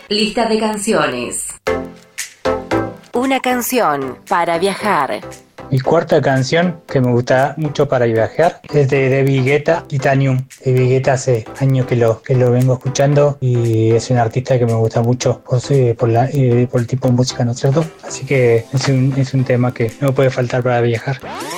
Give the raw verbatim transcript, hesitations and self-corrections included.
Lista de canciones. Una canción para viajar. Mi cuarta canción que me gusta mucho para viajar es de David Guetta, Titanium. David Guetta hace años que lo, que lo vengo escuchando y es un artista que me gusta mucho por, su- por, la, eh, por el tipo de música, ¿no es cierto? Así que es un, es un tema que no puede faltar para viajar.